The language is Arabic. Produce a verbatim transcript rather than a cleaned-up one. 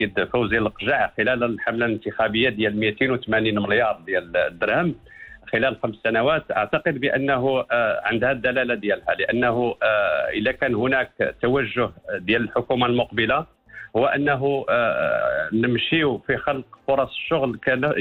السيد فوزي القجع خلال الحمله الانتخابيه ديال مئتين وثمانين مليار ديال الدرهم خلال خمس سنوات. اعتقد بانه عندها الدلاله ديالها، لانه اذا كان هناك توجه ديال الحكومه المقبله هو انه نمشيو في خلق فرص الشغل